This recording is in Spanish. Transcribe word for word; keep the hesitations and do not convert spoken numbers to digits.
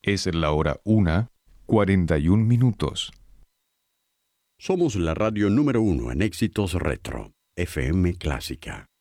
Es la hora una, cuarenta y un minutos. Somos la radio número uno en éxitos retro, F M Clásica.